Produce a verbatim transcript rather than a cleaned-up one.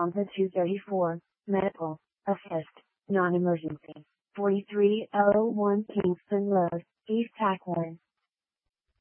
Pampa two thirty-four, Medical, Assist, Non-Emergency, forty-three oh one Kingston Road, East Tackworth.